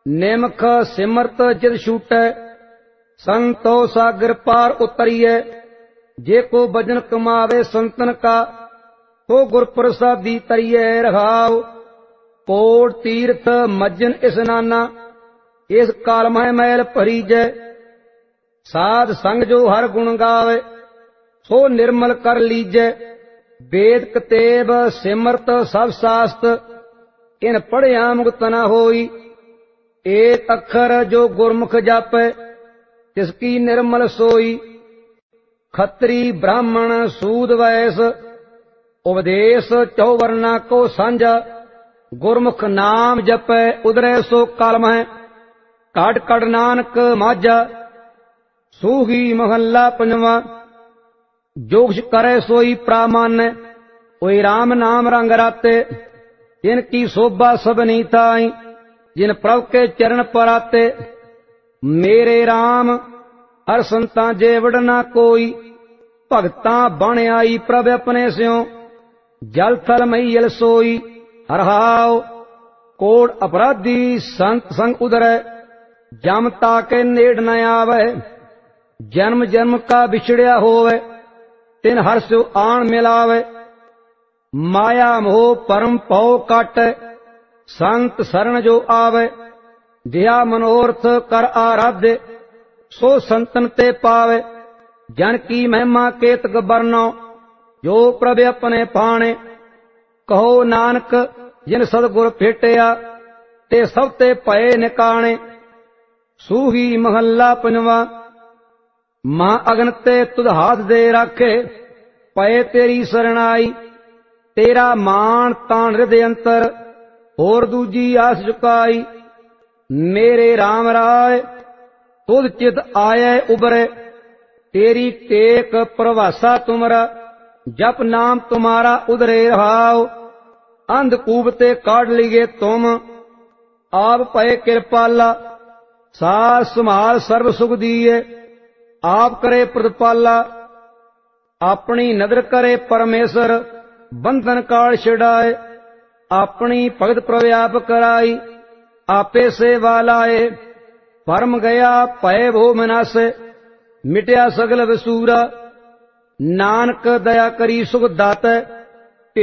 निमख सिमरत जित छूटै, संतो सागर पार उतरिए। जे को भजन कमावे संतन का, तो गुर प्रसादी तरिए रहाव। कोट तीर्थ मज्जन स्नाना, इस काल मह मैल भरीजै। साध संग जो हर गुण गावे, सो निर्मल कर लीजै। वेद कतेब सिमरत सब शास्त्र, इन पढ़िया मुक्त न होई। एक अखर जो गुरमुख जापै, तिसकी निर्मल सोई। खत्री ब्राह्मण सूद वैस, उपदेश चौवर्णा को सांझा। गुरमुख नाम जपै उदरै सो काल मह, काट काट नानक माझा। सूही महला पंजवा, जोगश करे सोई प्रामान्य। ओई राम नाम रंग राते, जिनकी शोभा सबनी ताई। जिन प्रभु के चरण पर आते, मेरे राम हर संतां जे वडना कोई। भगतां बण आई प्रभ अपने स्यों, जल थल महीयल सोई। हरहाव कोट अपराधी संत संग उदरै, जम ताके नेड़ न आवे। जन्म जन्म का बिछड़िया होवे, तिन हर स्यो आन मिलावे। माया मोह परम पौ काटै, संत शरण जो आवे। दिया मनोरथ कर आराध्य, सो संतन ते पावे। जन की महिमा केतक बरनो, जो प्रभ अपने पाणे। कहो नानक जिन सतगुर भेटिया, ते सब ते भये निकाणे। सूही महला पंजवा, मां अगन ते तुध हाथ दे राखे। पए तेरी सरणाई, तेरा मान तान हृदय अंतर। होर दूजी आस चुकाई, मेरे राम राय तुध चित आये उबरे। तेरी टेक प्रवासा तुमरा, जप नाम तुम्हारा उधरे रहाओ। अंधकूप ते काट लिगे तुम, आप पए कृपाला। सास संभाल सर्व सुख दिए, आप करे प्रतिपाला। अपनी नदर करे परमेश्वर, बंधन काल छिड़ाए। अपनी भगत प्रव्याप कराई, आपे सेवा लाए। परम गया भय भो मनासे, मिटया सगल वसूरा। नानक दया करी सुख दातै,